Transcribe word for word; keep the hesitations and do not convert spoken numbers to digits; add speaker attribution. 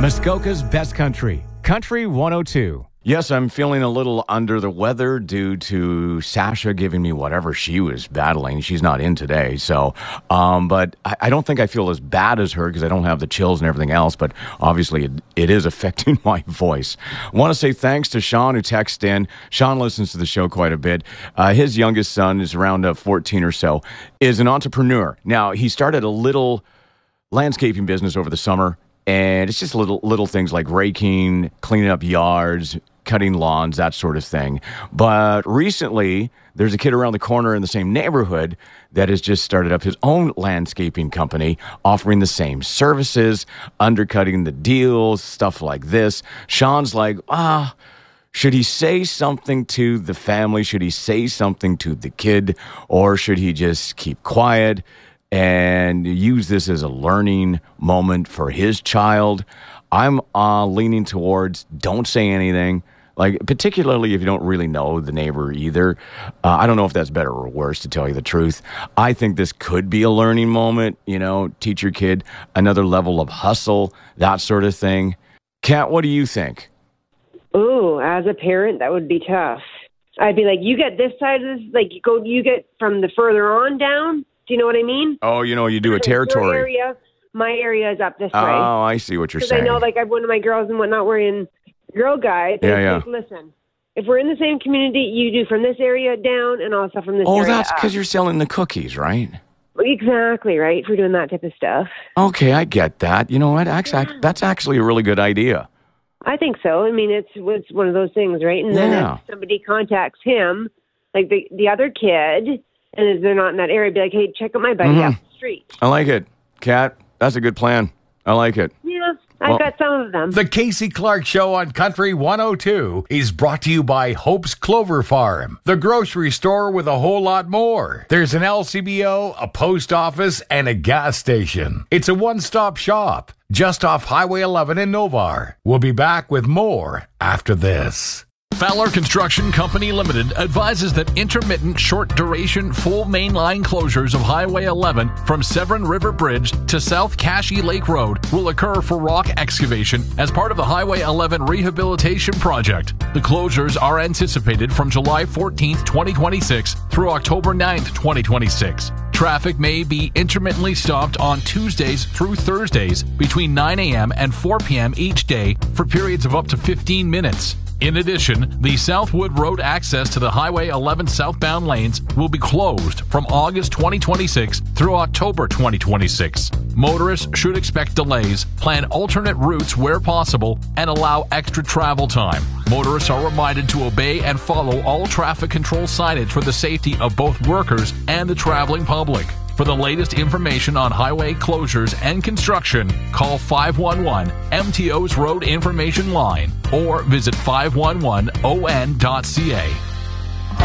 Speaker 1: Muskoka's Best Country, Country one oh two. Yes, I'm feeling a little under the weather due to Sasha giving me whatever she was battling. She's not in today, so, um, but I, I don't think I feel as bad as her because I don't have the chills and everything else, but obviously it, it is affecting my voice. I want to say thanks to Sean who texted in. Sean listens to the show quite a bit. Uh, his youngest son is around uh, fourteen or so, is an entrepreneur. Now, he started a little landscaping business over the summer, and it's just little little things like raking, cleaning up yards, cutting lawns, that sort of thing. But recently, there's a kid around the corner in the same neighborhood that has just started up his own landscaping company, offering the same services, undercutting the deals, stuff like this. Sean's like, ah, should he say something to the family? Should he say something to the kid? Or should he just keep quiet and use this as a learning moment for his child? I'm uh, leaning towards don't say anything, like particularly if you don't really know the neighbor either. Uh, I don't know if that's better or worse, to tell you the truth. I think this could be a learning moment, you know, teach your kid another level of hustle, that sort of thing. Kat, what do you think?
Speaker 2: Ooh, as a parent, that would be tough. I'd be like, you get this side of this, like you go, you get from the further on down. Do you know what I mean?
Speaker 1: Oh, you know, you do a territory.
Speaker 2: Your area, my area is up this way.
Speaker 1: Oh, I see what you're saying.
Speaker 2: Because I know, like, I one of my girls and whatnot were in Girl Guide.
Speaker 1: Yeah, yeah.
Speaker 2: Like, listen, if we're in the same community, you do from this area down and also from this
Speaker 1: oh,
Speaker 2: area
Speaker 1: Oh, that's because
Speaker 2: up.
Speaker 1: you're selling the cookies, right?
Speaker 2: Exactly, right? If we're doing that type of stuff.
Speaker 1: Okay, I get that. You know what? Actually,
Speaker 2: Yeah.
Speaker 1: that's actually a really good idea.
Speaker 2: I think so. I mean, it's it's one of those things, right? And then
Speaker 1: Yeah.
Speaker 2: if somebody contacts him, like the the other kid, and if they're not in that area, be like, hey, check out my buddy
Speaker 1: Mhm.
Speaker 2: up the street.
Speaker 1: I like it. Kat, that's a good plan. I like it.
Speaker 2: Yeah, I've
Speaker 1: Well-
Speaker 2: got some of them.
Speaker 3: The Casey Clark Show on Country one oh two is brought to you by Hope's Clover Farm, the grocery store with a whole lot more. There's an L C B O, a post office, and a gas station. It's a one-stop shop just off Highway eleven in Novar. We'll be back with more after this.
Speaker 4: Fowler Construction Company Limited advises that intermittent short-duration full mainline closures of Highway eleven from Severn River Bridge to South Cashy Lake Road will occur for rock excavation as part of the Highway eleven rehabilitation project. The closures are anticipated from July fourteenth, twenty twenty-six through October ninth, twenty twenty-six. Traffic may be intermittently stopped on Tuesdays through Thursdays between nine a.m. and four p.m. each day for periods of up to fifteen minutes. In addition, the Southwood Road access to the Highway eleven southbound lanes will be closed from August twenty twenty-six through October twenty twenty-six. Motorists should expect delays, plan alternate routes where possible, and allow extra travel time. Motorists are reminded to obey and follow all traffic control signage for the safety of both workers and the traveling public. For the latest information on highway closures and construction, call five one one M T O's Road Information Line or visit five one one O N dot C A.